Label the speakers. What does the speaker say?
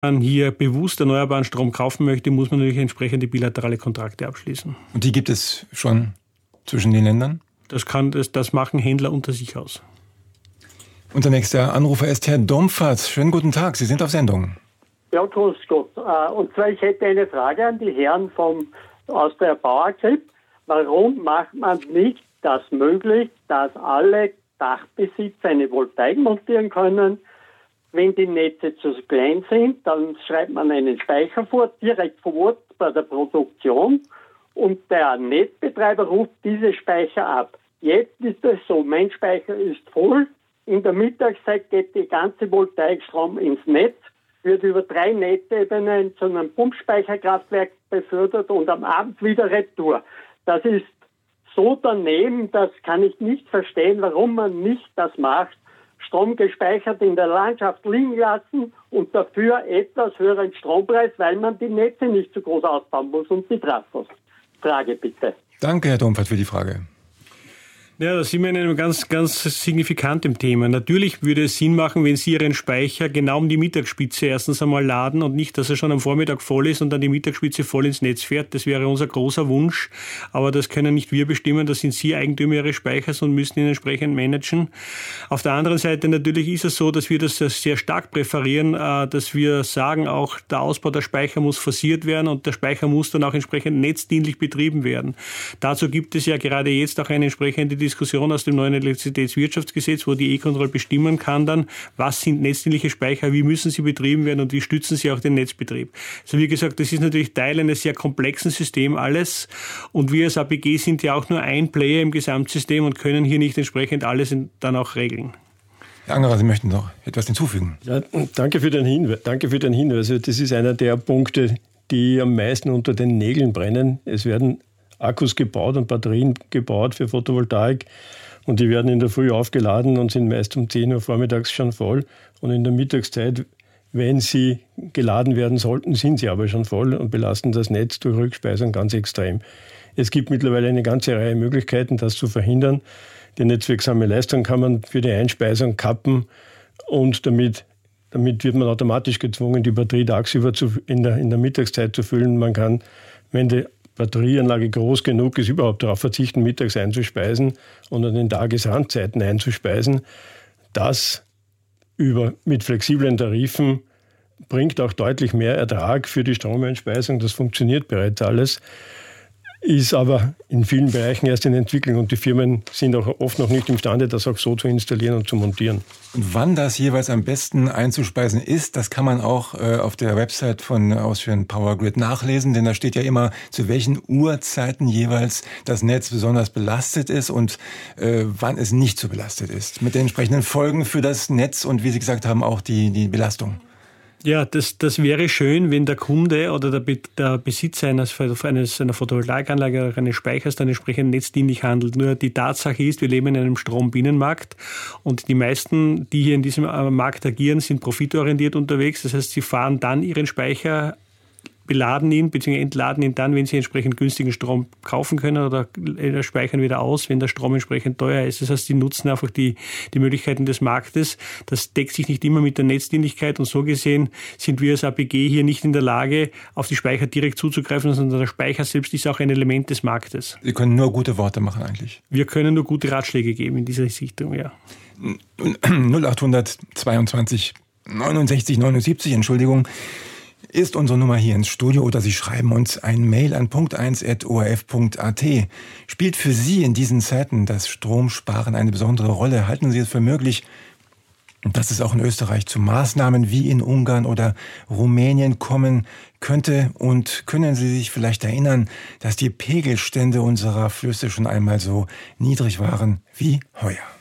Speaker 1: man hier bewusst erneuerbaren Strom kaufen möchte, muss man natürlich entsprechende bilaterale Kontrakte abschließen.
Speaker 2: Und die gibt es schon zwischen den Ländern?
Speaker 1: Das machen Händler unter sich aus.
Speaker 2: Unser nächster Anrufer ist Herr Domfert. Schönen guten Tag, Sie sind auf Sendung.
Speaker 3: Ja, grüß Gott. Und zwar, ich hätte eine Frage an die Herren aus der Bauergrippe. Warum macht man nicht das möglich, dass alle Dachbesitzer eine Voltaik montieren können? Wenn die Netze zu klein sind, dann schreibt man einen Speicher vor, direkt vor Ort bei der Produktion, und der Netzbetreiber ruft diese Speicher ab. Jetzt ist es so, mein Speicher ist voll, in der Mittagszeit geht die ganze Voltaikstrom ins Netz, wird über 3 Netzebenen zu einem Pumpspeicherkraftwerk befördert und am Abend wieder retour. Das ist so daneben, das kann ich nicht verstehen, warum man nicht das macht. Strom gespeichert in der Landschaft liegen lassen und dafür etwas höheren Strompreis, weil man die Netze nicht so groß ausbauen muss und die Trafos. Frage bitte.
Speaker 2: Danke, Herr Domfert, für die Frage.
Speaker 1: Ja, da sind wir in einem ganz, ganz signifikanten Thema. Natürlich würde es Sinn machen, wenn Sie Ihren Speicher genau um die Mittagsspitze erstens einmal laden und nicht, dass er schon am Vormittag voll ist und dann die Mittagsspitze voll ins Netz fährt. Das wäre unser großer Wunsch. Aber das können nicht wir bestimmen. Das sind Sie Eigentümer Ihres Speichers und müssen ihn entsprechend managen. Auf der anderen Seite natürlich ist es so, dass wir das sehr stark präferieren, dass wir sagen, auch der Ausbau der Speicher muss forciert werden und der Speicher muss dann auch entsprechend netzdienlich betrieben werden. Dazu gibt es ja gerade jetzt auch eine entsprechende Diskussion aus dem neuen Elektrizitätswirtschaftsgesetz, wo die E-Control bestimmen kann dann, was sind netzdienliche Speicher, wie müssen sie betrieben werden und wie stützen sie auch den Netzbetrieb. Also wie gesagt, das ist natürlich Teil eines sehr komplexen Systems alles und wir als APG sind ja auch nur ein Player im Gesamtsystem und können hier nicht entsprechend alles dann auch regeln.
Speaker 2: Herr Angerer, Sie möchten noch etwas hinzufügen.
Speaker 4: Ja, danke für den Hinweis. Das ist einer der Punkte, die am meisten unter den Nägeln brennen. Es werden Akkus gebaut und Batterien gebaut für Photovoltaik und die werden in der Früh aufgeladen und sind meist um 10 Uhr vormittags schon voll. Und in der Mittagszeit, wenn sie geladen werden sollten, sind sie aber schon voll und belasten das Netz durch Rückspeisung ganz extrem. Es gibt mittlerweile eine ganze Reihe Möglichkeiten, das zu verhindern. Die netzwirksame Leistung kann man für die Einspeisung kappen und damit wird man automatisch gezwungen, die Batterie tagsüber in der Mittagszeit zu füllen. Man kann, wenn die Batterieanlage groß genug ist, überhaupt darauf verzichten, mittags einzuspeisen und an den Tagesrandzeiten einzuspeisen. Das mit flexiblen Tarifen bringt auch deutlich mehr Ertrag für die Stromeinspeisung. Das funktioniert bereits alles, ist aber in vielen Bereichen erst in Entwicklung und die Firmen sind auch oft noch nicht imstande, das auch so zu installieren und zu montieren.
Speaker 2: Und wann das jeweils am besten einzuspeisen ist, das kann man auch auf der Website von Austrian Power Grid nachlesen, denn da steht ja immer, zu welchen Uhrzeiten jeweils das Netz besonders belastet ist und wann es nicht so belastet ist. Mit den entsprechenden Folgen für das Netz und, wie Sie gesagt haben, auch die Belastung.
Speaker 1: Ja, das wäre schön, wenn der Kunde oder der Besitzer einer Photovoltaikanlage oder eines Speichers dann entsprechend netzdienlich handelt. Nur die Tatsache ist, wir leben in einem Strombinnenmarkt und die meisten, die hier in diesem Markt agieren, sind profitorientiert unterwegs. Das heißt, sie fahren dann ihren Speicher, beladen ihn bzw. entladen ihn dann, wenn sie entsprechend günstigen Strom kaufen können oder speichern wieder aus, wenn der Strom entsprechend teuer ist. Das heißt, sie nutzen einfach die Möglichkeiten des Marktes. Das deckt sich nicht immer mit der Netzdienlichkeit und so gesehen sind wir als APG hier nicht in der Lage, auf die Speicher direkt zuzugreifen, sondern der Speicher selbst ist auch ein Element des Marktes.
Speaker 2: Sie können nur gute Worte machen eigentlich.
Speaker 1: Wir können nur gute Ratschläge geben in dieser Richtung, ja.
Speaker 2: 0800 22 69 79, Entschuldigung, ist unsere Nummer hier ins Studio oder Sie schreiben uns ein Mail an punkt1@orf.at. Spielt für Sie in diesen Zeiten das Stromsparen eine besondere Rolle? Halten Sie es für möglich, dass es auch in Österreich zu Maßnahmen wie in Ungarn oder Rumänien kommen könnte? Und können Sie sich vielleicht erinnern, dass die Pegelstände unserer Flüsse schon einmal so niedrig waren wie heuer?